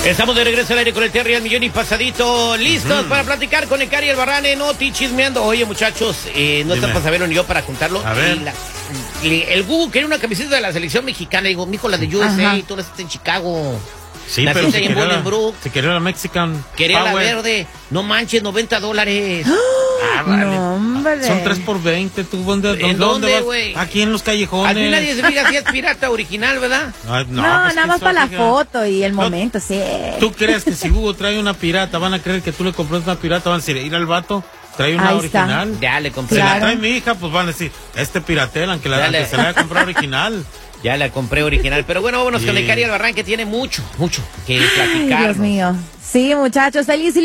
Estamos de regreso al aire con el Terry al millón y pasadito. Listos para platicar con el Cari y el Barrane, Noti chismeando. Oye, muchachos, no están para saberlo ni yo para contarlo. A ver. El Gugu quería una camiseta de la selección mexicana. Digo, mijo, la de USA, y tú la estás en Chicago. Sí, la pero si quería la Mexican Quería Power. la verde. No manches, $90. Vale. No, hombre. Son 3 por 20. ¿Tú ¿En dónde, güey? Aquí en los callejones. Al fin nadie se fija si es pirata original, ¿verdad? Ay, No, pues nada que más eso, para la fija. foto y el momento, sí. ¿Tú crees que si Hugo trae una pirata van a creer que tú le compraste una pirata? Van a decir, ir al vato, trae una Ahí original. Ya le compré. Se Claro. la trae mi hija, pues van a decir, piratela, aunque Dale. se la haya comprado original. Ya la compré original. Pero bueno, vámonos con el Cari y el Barrane, que tiene mucho que platicar. Ay, Dios mío. Sí, muchachos, feliz